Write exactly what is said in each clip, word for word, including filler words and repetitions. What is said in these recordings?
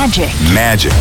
Magic. Magic.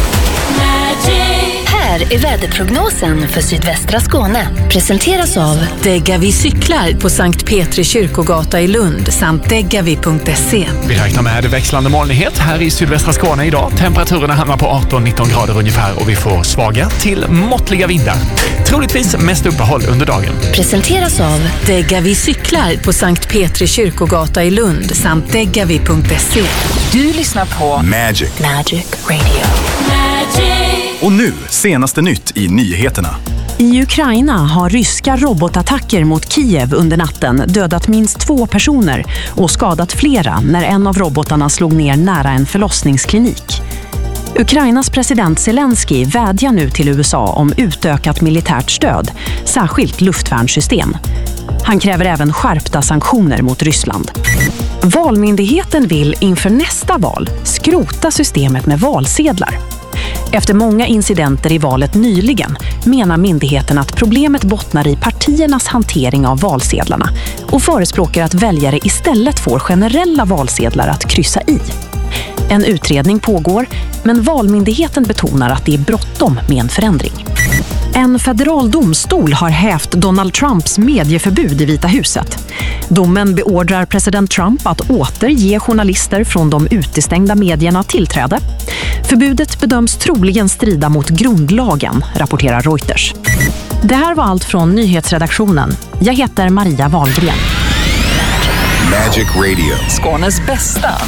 Här är väderprognosen för sydvästra Skåne. Presenteras av Degavi cyklar på Sankt Petri kyrkogata i Lund samt degavi punkt se. Vi räknar med växlande molnighet här i sydvästra Skåne idag. Temperaturerna hamnar på arton nitton grader ungefär och vi får svaga till måttliga vindar. Troligtvis mest uppehåll under dagen. Presenteras av Degavi cyklar på Sankt Petri kyrkogata i Lund samt degavi punkt se. Du lyssnar på Magic. Magic Radio. Och nu, senaste nytt i nyheterna. I Ukraina har ryska robotattacker mot Kiev under natten dödat minst två personer och skadat flera när en av robotarna slog ner nära en förlossningsklinik. Ukrainas president Zelensky vädjar nu till U S A om utökat militärt stöd, särskilt luftvärnssystem. Han kräver även skärpta sanktioner mot Ryssland. Valmyndigheten vill inför nästa val skrota systemet med valsedlar. Efter många incidenter i valet nyligen menar myndigheten att problemet bottnar i partiernas hantering av valsedlarna och förespråkar att väljare istället får generella valsedlar att kryssa i. En utredning pågår, men Valmyndigheten betonar att det är bråttom med en förändring. En federal domstol har hävt Donald Trumps medieförbud i Vita huset. Domen beordrar president Trump att återge journalister från de utestängda medierna tillträde. Förbudet bedöms troligen strida mot grundlagen, rapporterar Reuters. Det här var allt från nyhetsredaktionen. Jag heter Maria Wahlgren. Magic Radio. Skånes bästa